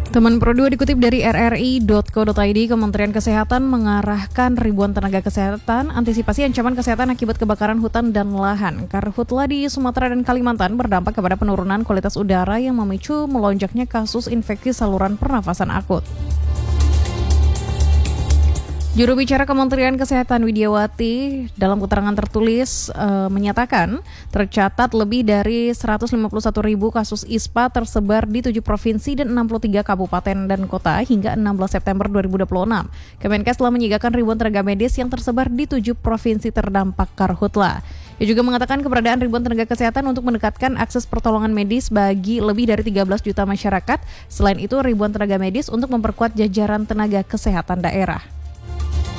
Teman Pro 2 dikutip dari rri.co.id, Kementerian Kesehatan mengarahkan ribuan tenaga kesehatan antisipasi ancaman kesehatan akibat kebakaran hutan dan lahan. Karhutla di Sumatera dan Kalimantan berdampak kepada penurunan kualitas udara yang memicu melonjaknya kasus infeksi saluran pernafasan akut. Juru bicara Kementerian Kesehatan Widiawati dalam keterangan tertulis menyatakan tercatat lebih dari 151.000 kasus ISPA tersebar di 7 provinsi dan 63 kabupaten dan kota hingga 16 September 2026. Kemenkes telah menyiagakan ribuan tenaga medis yang tersebar di 7 provinsi terdampak Karhutla. Ia juga mengatakan keberadaan ribuan tenaga kesehatan untuk mendekatkan akses pertolongan medis bagi lebih dari 13 juta masyarakat. Selain itu, ribuan tenaga medis untuk memperkuat jajaran tenaga kesehatan daerah.